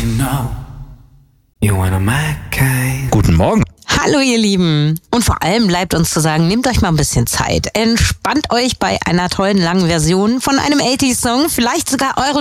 Guten Morgen. Hallo ihr Lieben. Und vor allem bleibt uns zu sagen, nehmt euch mal ein bisschen Zeit. Entspannt euch bei einer tollen langen Version von einem 80s-Song, vielleicht sogar euren